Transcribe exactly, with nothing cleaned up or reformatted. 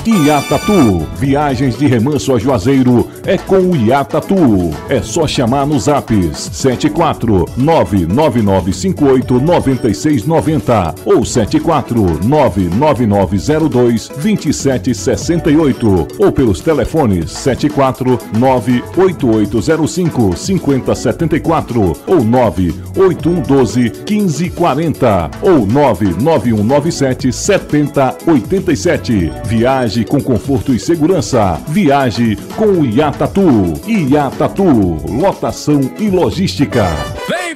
Iatatu, viagens de remanso a Juazeiro é com o Iatatu. É só chamar nos zaps sete quatro nove nove nove cinco oito nove seis nove zero ou sete quatro nove nove nove zero dois dois sete seis oito ou pelos telefones sete quatro nove oito oito zero cinco cinco zero sete quatro ou nove oito um um dois quinze quarenta ou nove nove um nove sete sete zero oito sete. Viaje com conforto e segurança. Viaje com o Iatatu. Iatatu, lotação e logística.